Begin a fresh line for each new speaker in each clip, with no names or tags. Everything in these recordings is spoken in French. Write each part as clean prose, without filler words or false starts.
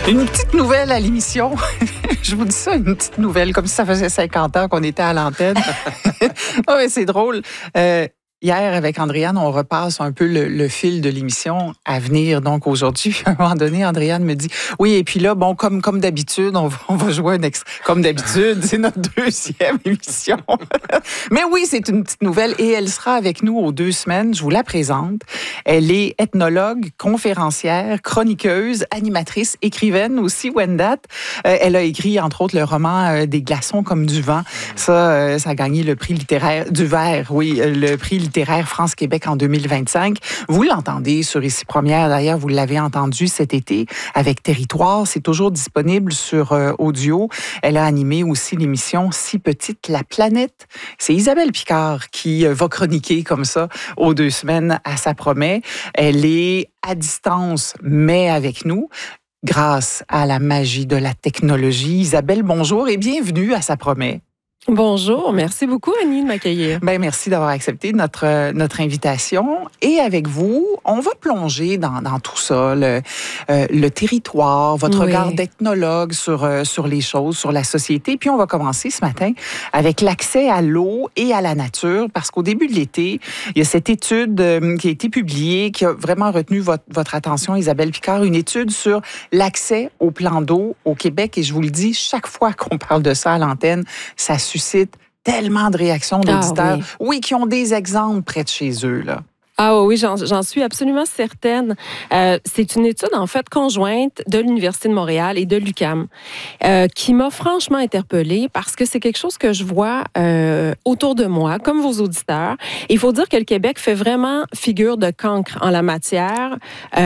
Une petite nouvelle à l'émission. Je vous dis ça, une petite nouvelle, comme si ça faisait 50 ans qu'on était à l'antenne. Oh, mais c'est drôle. Hier, avec Andréane, on repasse un peu le fil de l'émission à venir. Donc, aujourd'hui, à un moment donné, Andréane me dit, oui, et puis là, bon, comme d'habitude, on va jouer un extrait. Comme d'habitude, c'est notre deuxième émission. Mais oui, c'est une petite nouvelle et elle sera avec nous aux 2 semaines. Je vous la présente. Elle est ethnologue, conférencière, chroniqueuse, animatrice, écrivaine aussi, Wendat. Elle a écrit, entre autres, le roman Des glaçons comme du vent. Ça a gagné le prix littéraire du Verre, oui, le prix littéraire France-Québec en 2025. Vous l'entendez sur Ici Première. D'ailleurs, vous l'avez entendu cet été avec Territoire. C'est toujours disponible sur audio. Elle a animé aussi l'émission Si petite la planète. C'est Isabelle Picard qui va chroniquer comme ça aux 2 semaines à Ça promet. Elle est à distance, mais avec nous, grâce à la magie de la technologie. Isabelle, bonjour et bienvenue à Ça promet.
Bonjour, merci beaucoup Annie de m'accueillir.
Ben merci d'avoir accepté notre invitation. Et avec vous, on va plonger dans tout ça, le territoire, votre regard d'ethnologue sur les choses, sur la société. Puis on va commencer ce matin avec l'accès à l'eau et à la nature, parce qu'au début de l'été, il y a cette étude qui a été publiée, qui a vraiment retenu votre attention, Isabelle Picard, une étude sur l'accès au plan d'eau au Québec. Et je vous le dis, chaque fois qu'on parle de ça à l'antenne, ça suscite tellement de réactions d'auditeurs, qui ont des exemples près de chez eux, là.
Ah oui, j'en suis absolument certaine. C'est une étude, en fait, conjointe de l'Université de Montréal et de l'UQAM qui m'a franchement interpellée parce que c'est quelque chose que je vois autour de moi, comme vos auditeurs. Il faut dire que le Québec fait vraiment figure de cancre en la matière.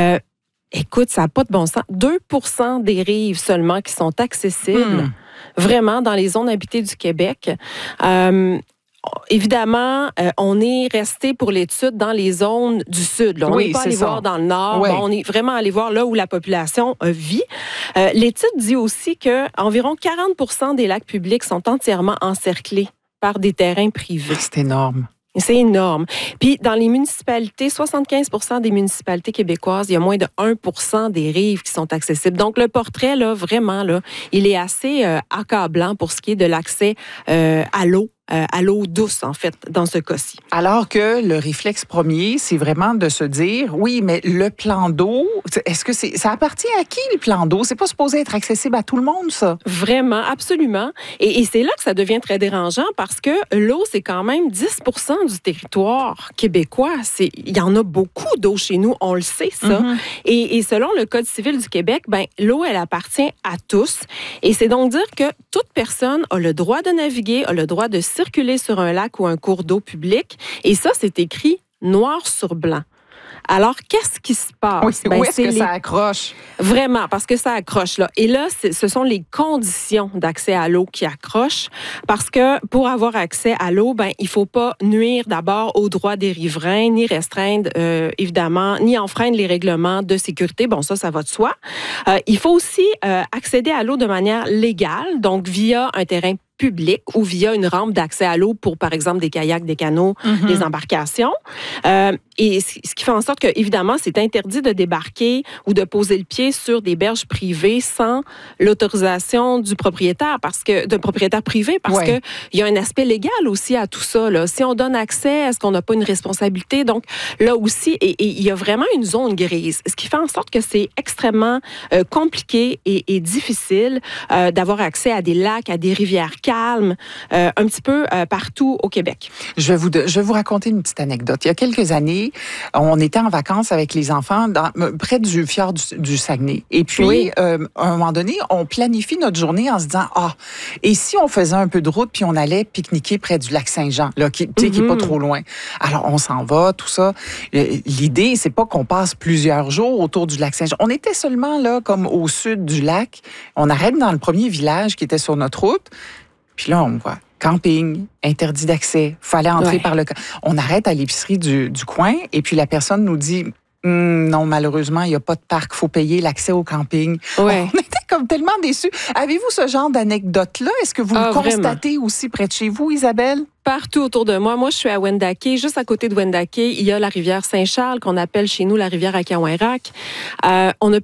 Écoute, ça n'a pas de bon sens. 2% des rives seulement qui sont accessibles vraiment dans les zones habitées du Québec. Évidemment, on est resté pour l'étude dans les zones du sud. Là. On n'est pas allé voir dans le nord. Oui. On est vraiment allé voir là où la population vit. L'étude dit aussi qu'environ 40% des lacs publics sont entièrement encerclés par des terrains privés.
C'est énorme.
C'est énorme. Puis, dans les municipalités, 75% des municipalités québécoises, il y a moins de 1% des rives qui sont accessibles. Donc, le portrait, là, vraiment, là, il est assez accablant pour ce qui est de l'accès à l'eau douce, en fait, dans ce cas-ci.
Alors que le réflexe premier, c'est vraiment de se dire, oui, mais le plan d'eau, est-ce que ça appartient à qui, le plan d'eau? C'est pas supposé être accessible à tout le monde, ça?
Vraiment, absolument. Et c'est là que ça devient très dérangeant parce que l'eau, c'est quand même 10% du territoire québécois. Il y en a beaucoup d'eau chez nous, on le sait, ça. Mm-hmm. Et selon le Code civil du Québec, l'eau, elle appartient à tous. Et c'est donc dire que toute personne a le droit de naviguer, a le droit de circuler sur un lac ou un cours d'eau public. Et ça, c'est écrit noir sur blanc. Alors, qu'est-ce qui se passe?
Oui, où est-ce que ça accroche?
Vraiment, parce que ça accroche, là. Et là, ce sont les conditions d'accès à l'eau qui accrochent. Parce que pour avoir accès à l'eau, il ne faut pas nuire d'abord aux droits des riverains, ni restreindre, évidemment, ni enfreindre les règlements de sécurité. Bon, ça va de soi. Il faut aussi accéder à l'eau de manière légale, donc via un terrain public ou via une rampe d'accès à l'eau pour, par exemple, des kayaks, des canots, des embarcations. Et ce qui fait en sorte que, évidemment, c'est interdit de débarquer ou de poser le pied sur des berges privées sans l'autorisation du propriétaire, d'un propriétaire privé, parce que il y a un aspect légal aussi à tout ça, là. Si on donne accès, est-ce qu'on n'a pas une responsabilité? Donc, là aussi, et il y a vraiment une zone grise, ce qui fait en sorte que c'est extrêmement compliqué et difficile d'avoir accès à des lacs, à des rivières calmes, un petit peu partout au Québec.
Je vais vous raconter une petite anecdote. Il y a quelques années, on était en vacances avec les enfants près du fjord du Saguenay. Et puis, à un moment donné, on planifie notre journée en se disant, et si on faisait un peu de route puis on allait pique-niquer près du lac Saint-Jean, là, qui est pas trop loin. Alors, on s'en va, tout ça. L'idée, c'est pas qu'on passe plusieurs jours autour du lac Saint-Jean. On était seulement là, comme au sud du lac. On arrête dans le premier village qui était sur notre route. Puis là, on voit camping, interdit d'accès, fallait entrer par le... On arrête à l'épicerie du coin et puis la personne nous dit non, malheureusement, il n'y a pas de parc, il faut payer l'accès au camping. Ouais. On était comme tellement déçus. Avez-vous ce genre d'anecdote-là? Est-ce que vous le constatez aussi près de chez vous, Isabelle?
Partout autour de moi. Moi, je suis à Wendake. Juste à côté de Wendake, il y a la rivière Saint-Charles, qu'on appelle chez nous la rivière Akaouirak. On a